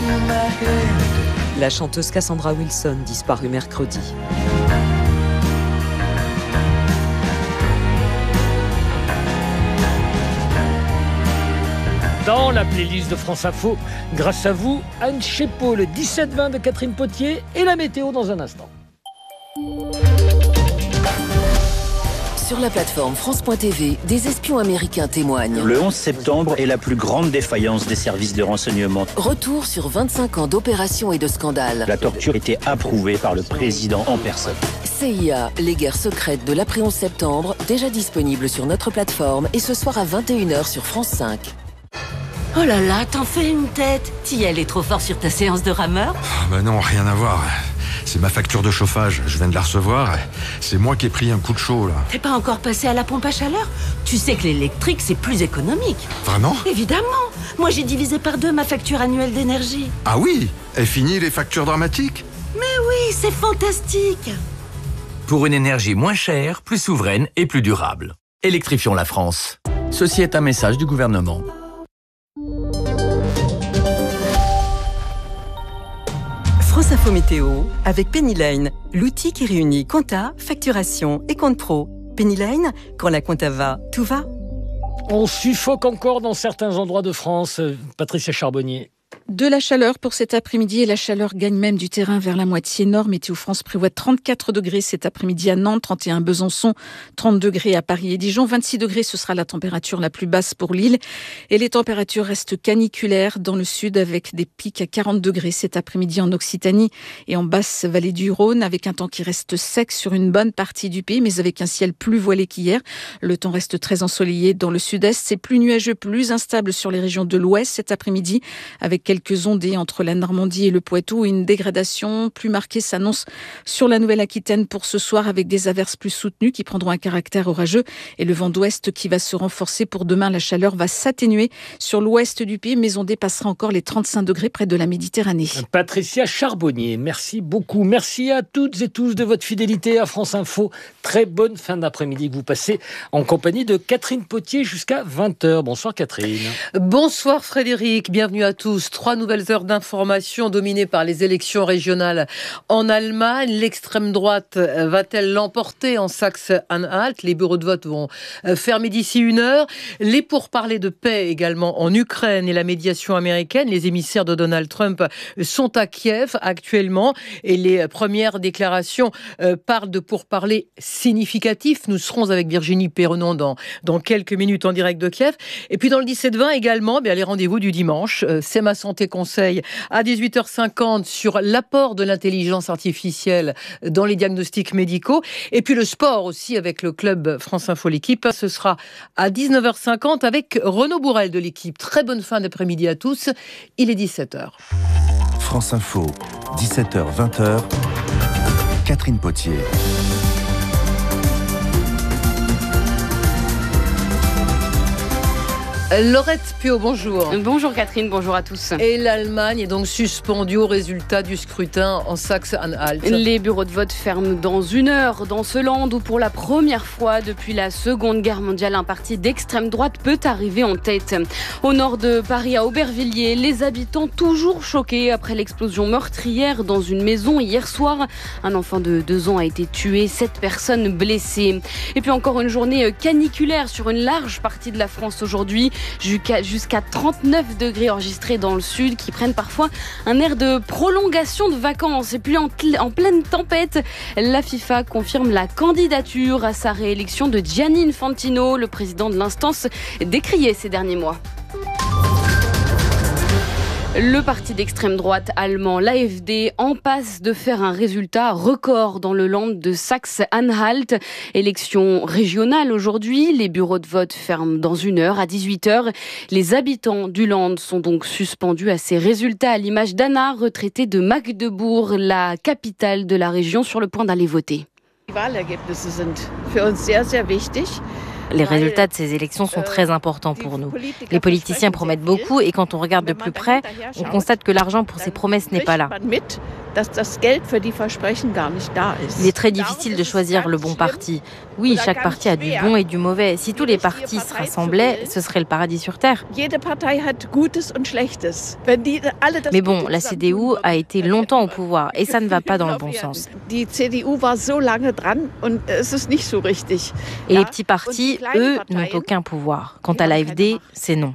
La chanteuse Cassandra Wilson, disparue mercredi. Dans la playlist de France Info, grâce à vous, Anne Chépeau, le 17-20 de Catherine Potier et la météo dans un instant. Sur la plateforme France.tv, des espions américains témoignent. Le 11 septembre est la plus grande défaillance des services de renseignement. Retour sur 25 ans d'opérations et de scandales. La torture était approuvée par le président en personne. CIA, les guerres secrètes de l'après 11 septembre, déjà disponible sur notre plateforme et ce soir à 21h sur France 5. Oh là là, t'en fais une tête. T'y allais trop fort sur ta séance de rameur ? Bah non, rien à voir. C'est ma facture de chauffage, je viens de la recevoir. C'est moi qui ai pris un coup de chaud, là. T'es pas encore passé à la pompe à chaleur ? Tu sais que l'électrique, c'est plus économique. Vraiment ? Évidemment. Moi, j'ai divisé par 2 ma facture annuelle d'énergie. Ah oui ? Est fini les factures dramatiques ? Mais oui, c'est fantastique. Pour une énergie moins chère, plus souveraine et plus durable. Électrifions la France. Ceci est un message du gouvernement. France Info Météo avec Penny Lane, l'outil qui réunit compta, facturation et compte pro. Penny Lane, quand la compta va, tout va. On suffoque encore dans certains endroits de France. Patricia Charbonnier. De la chaleur pour cet après-midi et la chaleur gagne même du terrain vers la moitié nord. Météo France prévoit 34 degrés cet après-midi à Nantes, 31 à Besançon, 30 degrés à Paris et Dijon, 26 degrés ce sera la température la plus basse pour Lille. Et les températures restent caniculaires dans le sud avec des pics à 40 degrés cet après-midi en Occitanie et en basse vallée du Rhône avec un temps qui reste sec sur une bonne partie du pays mais avec un ciel plus voilé qu'hier. Le temps reste très ensoleillé dans le sud-est, c'est plus nuageux, plus instable sur les régions de l'ouest cet après-midi avec quelques ondées entre la Normandie et le Poitou. Une dégradation plus marquée s'annonce sur la Nouvelle-Aquitaine pour ce soir avec des averses plus soutenues qui prendront un caractère orageux et le vent d'ouest qui va se renforcer pour demain. La chaleur va s'atténuer sur l'ouest du pays mais on dépassera encore les 35 degrés près de la Méditerranée. Patricia Charbonnier, merci beaucoup. Merci à toutes et tous de votre fidélité à France Info. Très bonne fin d'après-midi que vous passez en compagnie de Catherine Potier jusqu'à 20h. Bonsoir Catherine. Bonsoir Frédéric, bienvenue à tous. 3 nouvelles heures d'information dominées par les élections régionales en Allemagne. L'extrême droite va-t-elle l'emporter en Saxe-Anhalt ? Les bureaux de vote vont fermer d'ici 1 heure. Les pourparlers de paix également en Ukraine et la médiation américaine. Les émissaires de Donald Trump sont à Kiev actuellement et les premières déclarations parlent de pourparlers significatifs. Nous serons avec Virginie Perronon dans quelques minutes en direct de Kiev. Et puis dans le 17-20 également, les rendez-vous du dimanche. C'est ma santé conseil à 18h50 sur l'apport de l'intelligence artificielle dans les diagnostics médicaux. Et puis le sport aussi avec le club France Info L'équipe. Ce sera à 19h50 avec Renaud Bourrel de l'équipe. Très bonne fin d'après-midi à tous. Il est 17h. France Info, 17h, 20h. Catherine Potier. Laurette Piau, bonjour. Bonjour Catherine, bonjour à tous. Et l'Allemagne est donc suspendue au résultat du scrutin en Saxe-Anhalt. Les bureaux de vote ferment dans 1 heure dans ce land où pour la première fois depuis la Seconde Guerre mondiale, un parti d'extrême droite peut arriver en tête. Au nord de Paris, à Aubervilliers, les habitants toujours choqués après l'explosion meurtrière dans une maison hier soir. Un enfant de 2 ans a été tué, 7 personnes blessées. Et puis encore une journée caniculaire sur une large partie de la France aujourd'hui. Jusqu'à 39 degrés enregistrés dans le sud qui prennent parfois un air de prolongation de vacances. Et puis en pleine tempête, la FIFA confirme la candidature à sa réélection de Gianni Infantino, le président de l'instance décrié ces derniers mois. Le parti d'extrême droite allemand, l'AfD, en passe de faire un résultat record dans le land de Saxe-Anhalt. Élection régionale aujourd'hui. Les bureaux de vote ferment dans 1 heure à 18h. Les habitants du land sont donc suspendus à ces résultats à l'image d'Anna, retraitée de Magdebourg, la capitale de la région, sur le point d'aller voter. Les résultats de ces élections sont très importants pour nous. Les politiciens promettent beaucoup et quand on regarde de plus près, on constate que l'argent pour ces promesses n'est pas là. Il est très difficile de choisir le bon parti. Oui, chaque parti a du bon et du mauvais. Si tous les partis se rassemblaient, ce serait le paradis sur Terre. Mais bon, la CDU a été longtemps au pouvoir et ça ne va pas dans le bon sens. Et les petits partis, eux, n'ont aucun pouvoir. Quant à l'AfD, c'est non.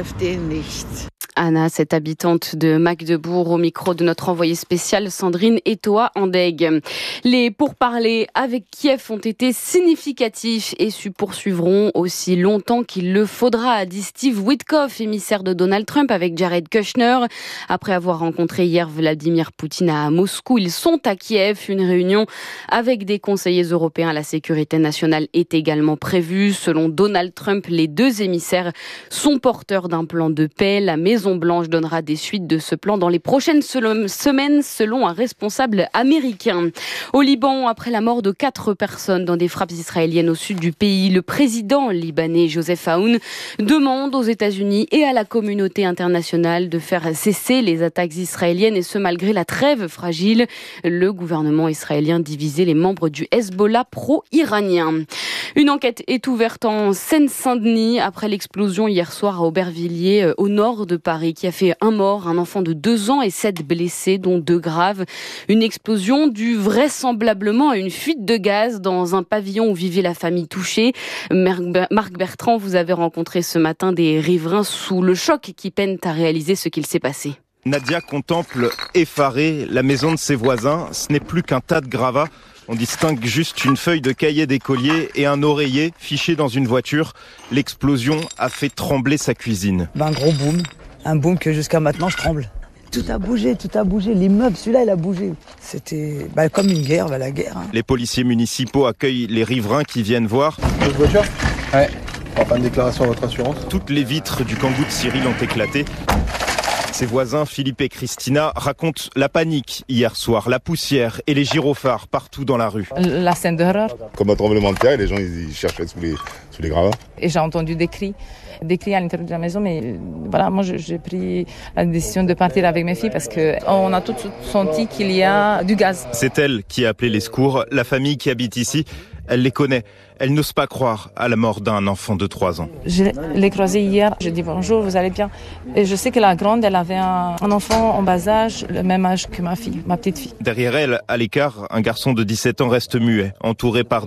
Anna, cette habitante de Magdebourg, au micro de notre envoyée spéciale Sandrine Etoa-Andeg. Les pourparlers avec Kiev ont été significatifs et se poursuivront aussi longtemps qu'il le faudra, a dit Steve Witkoff, émissaire de Donald Trump avec Jared Kushner. Après avoir rencontré hier Vladimir Poutine à Moscou, ils sont à Kiev. Une réunion avec des conseillers européens à la sécurité nationale est également prévue. Selon Donald Trump, les deux émissaires sont porteurs d'un plan de paix. La Maison-Blanche donnera des suites de ce plan dans les prochaines semaines, selon un responsable américain. Au Liban, après la mort de 4 personnes dans des frappes israéliennes au sud du pays, le président libanais Joseph Aoun demande aux États-Unis et à la communauté internationale de faire cesser les attaques israéliennes, et ce malgré la trêve fragile. Le gouvernement israélien divisait les membres du Hezbollah pro-iranien. Une enquête est ouverte en Seine-Saint-Denis après l'explosion hier soir à Aubervilliers, au nord de Paris, qui a fait un mort, un enfant de 2 ans et 7 blessés, dont 2 graves. Une explosion due vraisemblablement à une fuite de gaz dans un pavillon où vivait la famille touchée. Marc Bertrand, vous avez rencontré ce matin des riverains sous le choc qui peinent à réaliser ce qu'il s'est passé. Nadia contemple effarée la maison de ses voisins. Ce n'est plus qu'un tas de gravats. On distingue juste une feuille de cahier d'écolier et un oreiller fiché dans une voiture. L'explosion a fait trembler sa cuisine. Un gros boom, un boom que jusqu'à maintenant je tremble. Tout a bougé. L'immeuble, celui-là, il a bougé. C'était comme une guerre, la guerre. Les policiers municipaux accueillent les riverains qui viennent voir. Votre voiture ? Ouais. On va faire une déclaration à votre assurance. Toutes les vitres du Kangoo de Cyril ont éclaté. Ses voisins, Philippe et Christina, racontent la panique hier soir, la poussière et les gyrophares partout dans la rue. La scène d'horreur. Comme un tremblement de terre, les gens ils cherchaient sous les gravats. Et j'ai entendu des cris à l'intérieur de la maison, mais voilà, moi j'ai pris la décision de partir avec mes filles parce qu'on a tous senti qu'il y a du gaz. C'est elle qui a appelé les secours. La famille qui habite ici, elle les connaît. Elle n'ose pas croire à la mort d'un enfant de 3 ans. Je l'ai croisée hier, je dis bonjour, vous allez bien. Et je sais que la grande, elle avait un enfant en bas âge, le même âge que ma petite fille. Derrière elle, à l'écart, un garçon de 17 ans reste muet, entouré par